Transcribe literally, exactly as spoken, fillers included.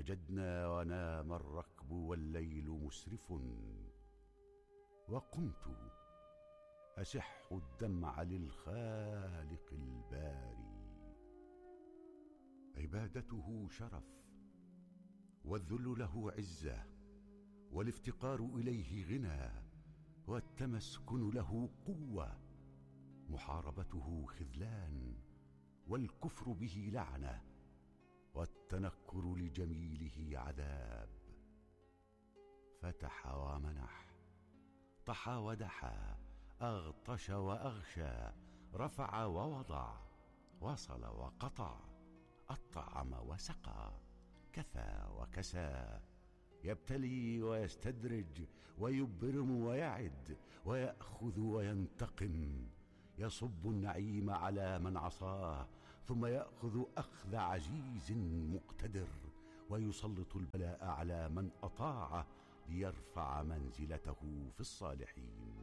هجدنا ونام الركب والليل مسرف، وقمت أسح الدمع للخالق الباري. عبادته شرف، والذل له عزة، والافتقار إليه غنى، والتمسكن له قوة. محاربته خذلان، والكفر به لعنة، والتنكر لجميله عذاب. فتح ومنح، طحى ودحى، أغطش وأغشى، رفع ووضع، وصل وقطع، أطعم وسقى، كفى وكسى. يبتلي ويستدرج، ويبرم ويعد، ويأخذ وينتقم. يصب النعيم على من عصاه، ثم يأخذ أخذ عزيز مقتدر، ويسلط البلاء على من أطاعه ليرفع منزلته في الصالحين.